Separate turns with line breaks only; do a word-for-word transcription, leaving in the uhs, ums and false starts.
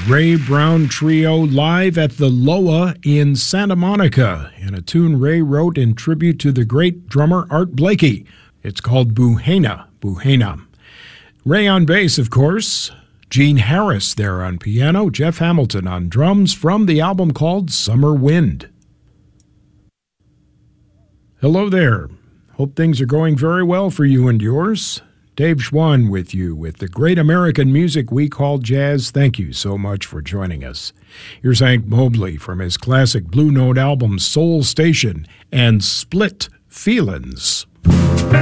Ray Brown Trio live at the Loa in Santa Monica in a tune Ray wrote in tribute to the great drummer Art Blakey. It's called Buhena, Buhena. Ray on bass, of course. Gene Harris there on piano. Jeff Hamilton on drums from the album called Summer Wind. Hello there. Hope things are going very well for you and yours. Dave Schwann with you with the great American music we call jazz. Thank you so much for joining us. Here's Hank Mobley from his classic Blue Note album Soul Station and Split Feelin's.